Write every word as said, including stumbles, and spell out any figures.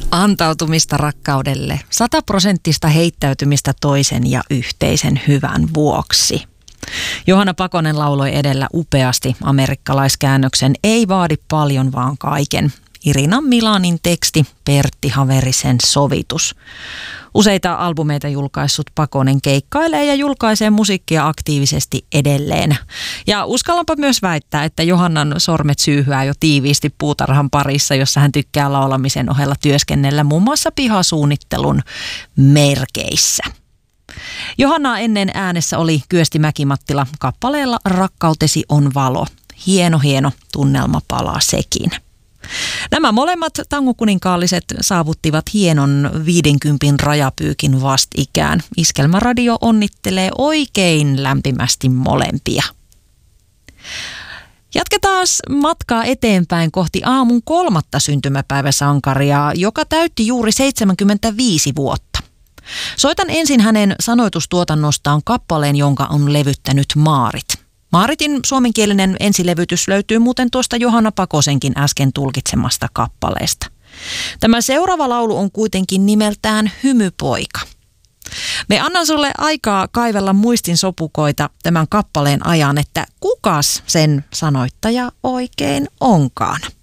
Antautumista rakkaudelle, sataprosenttista heittäytymistä toisen ja yhteisen hyvän vuoksi. Johanna Pakonen lauloi edellä upeasti amerikkalaiskäännöksen Ei vaadi paljon, vaan kaiken. Irina Milanin teksti, Pertti Haverisen sovitus. Useita albumeita julkaissut Pakonen keikkailee ja julkaisee musiikkia aktiivisesti edelleen. Ja uskallanpa myös väittää, että Johannan sormet syyhyää jo tiiviisti puutarhan parissa, jossa hän tykkää laulamisen ohella työskennellä muun muassa pihasuunnittelun merkeissä. Johanna ennen äänessä oli Kyösti Mäki-Mattila kappaleella Rakkautesi on valo. Hieno, hieno tunnelma palaa sekin. Nämä molemmat tangokuninkaalliset saavuttivat hienon viidenkympin rajapyykin vastikään. Iskelmäradio onnittelee oikein lämpimästi molempia. Jatketaan matkaa eteenpäin kohti aamun kolmatta syntymäpäiväsankaria, joka täytti juuri seitsemänkymmentäviisi vuotta. Soitan ensin hänen sanoitustuotannostaan kappaleen, jonka on levyttänyt Maarit. Maaritin suomenkielinen ensilevytys löytyy muuten tuosta Johanna Pakosenkin äsken tulkitsemasta kappaleesta. Tämä seuraava laulu on kuitenkin nimeltään Hymypoika. Me annan sulle aikaa kaivella muistin sopukoita tämän kappaleen ajan, että kukas sen sanoittaja oikein onkaan.